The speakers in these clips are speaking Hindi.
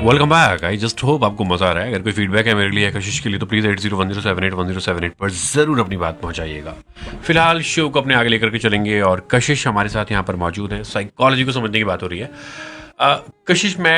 Welcome back. I just hope आपको मजा आ रहा है। अगर कोई फीडबैक है मेरे लिए या कशिश के लिए तो प्लीज 8010781078 पर जरूर अपनी बात पहुंचाइएगा। फिलहाल शो को अपने आगे लेकर के चलेंगे और कशिश हमारे साथ यहाँ पर मौजूद है। साइकोलॉजी को समझने की बात हो रही है। कशिश, मैं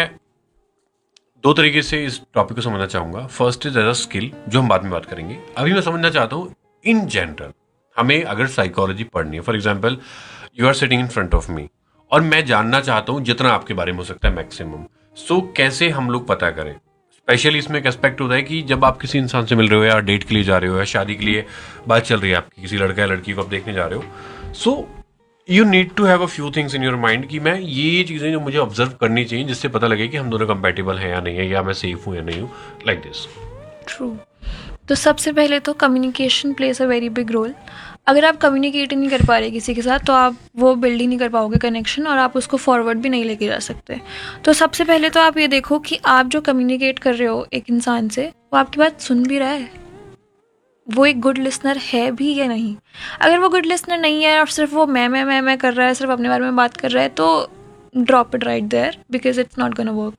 दो तरीके से इस टॉपिक को समझना चाहूंगा। First is as a skill, जो हम बाद में बात करेंगे। अभी मैं समझना चाहता हूँ इन जनरल हमें अगर साइकोलॉजी पढ़नी है, for example you are sitting in front of me और मैं जानना चाहता हूँ जितना आपके बारे में हो सकता है मैक्सिमम, सो कैसे हम लोग पता करें। स्पेशली इसमें एक एस्पेक्ट होता है कि जब आप किसी इंसान से मिल रहे हो या डेट के लिए जा रहे हो या शादी के लिए बात चल रही है आपकी, किसी लड़का या लड़की को आप देखने जा रहे हो, so you need to have a few things in your mind कि मैं ये चीज़ें जो मुझे ऑब्जर्व करनी चाहिए जिससे पता लगे कि हम दोनों कंपेटेबल हैं या नहीं है, या मैं सेफ हूँ या नहीं हूँ, लाइक दिस। ट्रू। तो सबसे पहले तो communication place a very big role. अगर आप कम्युनिकेट ही नहीं कर पा रहे किसी के साथ तो आप वो बिल्ड ही नहीं कर पाओगे कनेक्शन, और आप उसको फॉरवर्ड भी नहीं लेके जा सकते। तो सबसे पहले तो आप ये देखो कि आप जो कम्युनिकेट कर रहे हो एक इंसान से, वो आपकी बात सुन भी रहा है, वो एक गुड लिसनर है भी या नहीं। अगर वो गुड लिसनर नहीं है और सिर्फ वो मैं कर रहा है, सिर्फ अपने बारे में बात कर रहा है, तो drop it right there, because it's not gonna work.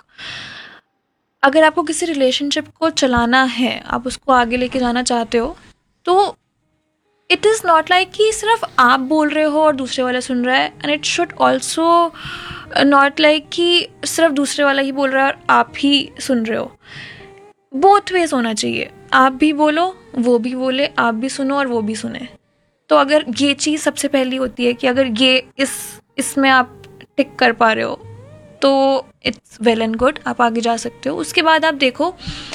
अगर आपको किसी रिलेशनशिप को चलाना है, आप उसको आगे लेके जाना चाहते हो, तो इट इज़ नॉट लाइक कि सिर्फ आप बोल रहे हो और दूसरे वाला सुन रहा है, and it should also not like कि सिर्फ दूसरे वाला ही बोल रहा है और आप ही सुन रहे हो। बोथ वेज होना चाहिए, आप भी बोलो, वो भी बोले, आप भी सुनो और वो भी सुने। तो अगर ये चीज़ सबसे पहली होती है कि अगर ये इसमें आप टिक कर पा रहे हो तो इट्स वेल एंड गुड, आप आगे जा सकते हो। उसके बाद आप देखो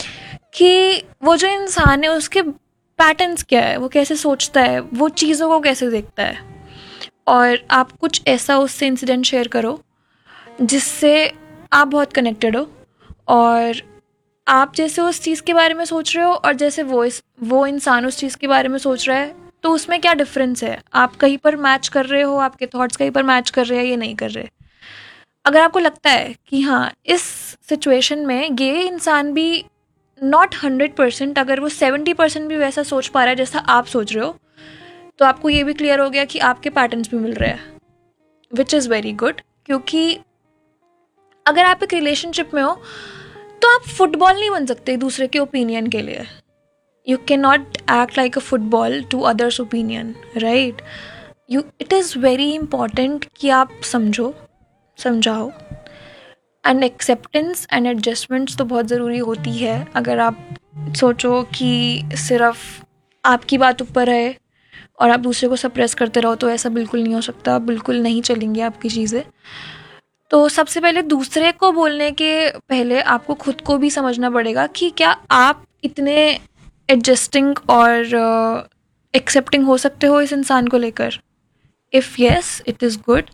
कि वो जो इंसान है उसके पैटर्न्स क्या है, वो कैसे सोचता है, वो चीज़ों को कैसे देखता है, और आप कुछ ऐसा उससे इंसिडेंट शेयर करो जिससे आप बहुत कनेक्टेड हो, और आप जैसे उस चीज़ के बारे में सोच रहे हो और जैसे वो इंसान उस चीज़ के बारे में सोच रहा है, तो उसमें क्या डिफरेंस है, आप कहीं पर मैच कर रहे हो, आपके थॉट्स कहीं पर मैच कर रहे हैं, ये नहीं कर रहे। अगर आपको लगता है कि हाँ इस सिचुएशन में ये इंसान भी नॉट 100%, अगर वो 70% भी वैसा सोच पा रहा है जैसा आप सोच रहे हो, तो आपको ये भी क्लियर हो गया कि आपके पैटर्न्स भी मिल रहे हैं, विच इज़ वेरी गुड। क्योंकि अगर आप एक रिलेशनशिप में हो तो आप फुटबॉल नहीं बन सकते दूसरे के ओपिनियन के लिए। You can not act like a football to others opinion, right. It is very important कि आप समझाओ, एंड एक्सेप्टेंस एंड एडजस्टमेंट्स तो बहुत ज़रूरी होती है। अगर आप सोचो कि सिर्फ आपकी बात ऊपर है और आप दूसरे को सप्रेस करते रहो, तो ऐसा बिल्कुल नहीं हो सकता, बिल्कुल नहीं चलेंगी आपकी चीज़ें। तो सबसे पहले दूसरे को बोलने के पहले आपको खुद को भी समझना पड़ेगा कि क्या आप इतने एडजस्टिंग और एक्सेप्टिंग हो सकते हो इस इंसान को लेकर। If yes, it is good,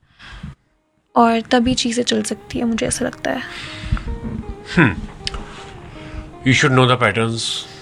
और तभी चीज़ें चल सकती है, मुझे ऐसा लगता है। You should know the patterns